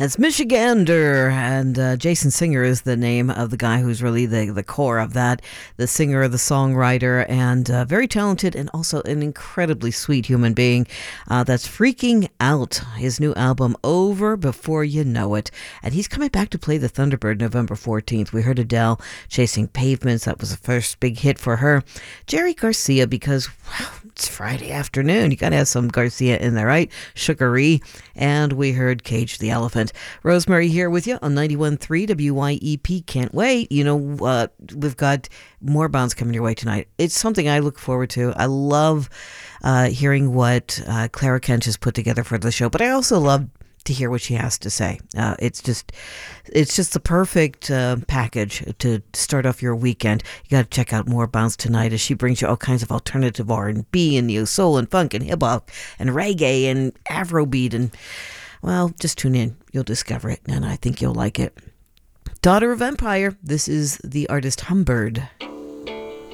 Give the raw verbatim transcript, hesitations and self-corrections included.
That's Michigander, and uh, Jason Singer is the name of the guy who's really the, the core of that. The singer, the songwriter, and uh, very talented and also an incredibly sweet human being. Uh, that's Freaking Out, his new album, Over Before You Know It. And he's coming back to play the Thunderbird November fourteenth. We heard Adele, Chasing Pavements. That was the first big hit for her. Jerry Garcia, because, wow, it's Friday afternoon. You got to have some Garcia in there, right? Sugary. And we heard Cage the Elephant. Rosemary here with you on ninety-one point three W Y E P. Can't wait. You know, uh, we've got more bounds coming your way tonight. It's something I look forward to. I love uh, hearing what uh, Clara Kench has put together for the show, but I also love to hear what she has to say. Uh, it's just it's just the perfect uh, package to start off your weekend. You got to check out More Bounce tonight as she brings you all kinds of alternative R and B and neo soul and funk and hip-hop and reggae and Afrobeat. And, well, just tune in. You'll discover it, and I think you'll like it. Daughter of Empire. This is the artist Humbird.